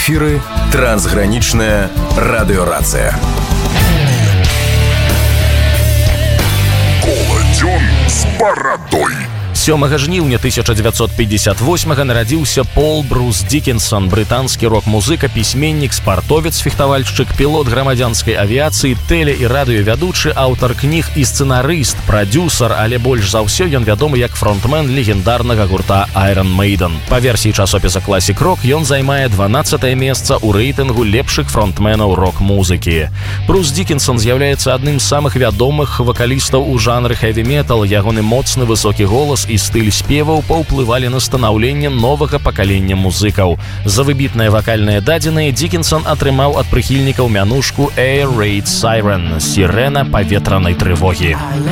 эфіры трансгранічная радыёрацыя. Коладзён з барадой. 7 жніўня 1958 нарадзіўся Пол Брус Диккенсон, брытанскі рок-музыка, пісьменнік, спартовец, фехтавальшчык, пілот грамадзянскай авіяцыі, тэле- і радыёвядучы, аўтар кніг і сцэнарыст, прадзюсар, але больш за ўсё ён вядомы як фронтмен легендарнага гурта Iron Maiden. Па версіі часопіса Classic Rock ён займае 12е месца ў рэйтынгу лепшых фронтменаў рок-музыкі. Брус Диккенсон з'яўляецца адным з самых вядомых вакалістаў у жанры хэві-метал. Ягоны моцны высокі голас і стыль спеваў паўплывалі на станаўленне новага пакалення музыкаў. За выбітныя вакальныя дадзеныя Диккенсон атрымаў ад прыхільнікаў мянушку Air Raid Siren — сірена паветранай трывогі.